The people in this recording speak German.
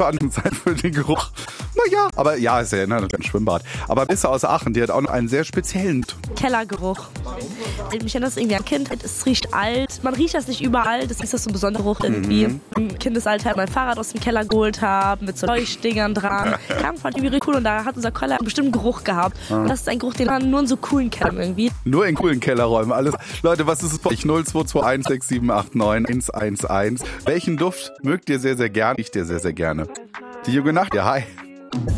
an sein für den Geruch. Naja, aber ja, es erinnert an ein Schwimmbad. Aber Bisse aus Aachen, die hat auch noch einen sehr speziellen Kellergeruch. Mich erinnert das irgendwie an Kindheit. Es riecht alt. Man riecht das nicht überall. Das ist das so ein besonderer Geruch irgendwie. Im Kindesalter mein Fahrrad aus dem Keller geholt habe, mit so Leuchtdingern dran. Kam fand irgendwie cool und da hat unser Keller einen bestimmten Geruch gehabt. Und das ist ein Geruch, den man nur in so coolen Kellern irgendwie. Nur in coolen Kellerräumen. Alles. Leute, was ist es bei euch? 0221 6789 111. Welchen Duft mögt ihr sehr, sehr gerne? Ich dir sehr, sehr gerne. Die Junge Nacht, ja, hi.